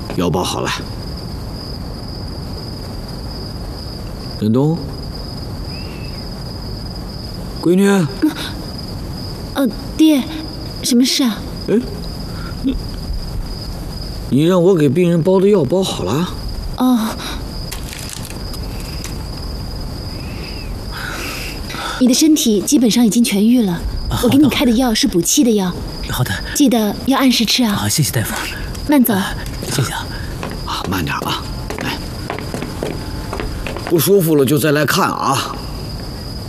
药包好了。振东，闺女。 爹，什么事啊？ 哎，你让我给病人包的药包好了？ 哦。你的身体基本上已经痊愈了，我给你开的药是补气的药。 好的， 记得要按时吃啊。 好，谢谢大夫。 慢走。 谢谢啊。 慢点啊，来，不舒服了就再来看啊。